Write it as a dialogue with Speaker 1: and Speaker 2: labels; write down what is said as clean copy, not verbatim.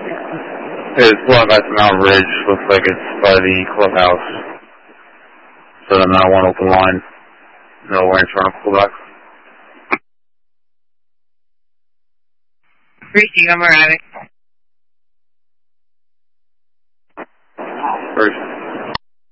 Speaker 1: It's going back to Mount Ridge. Looks like it's by the clubhouse. So the 9-1 open line. No range run pullback.
Speaker 2: Reaching on Moravic.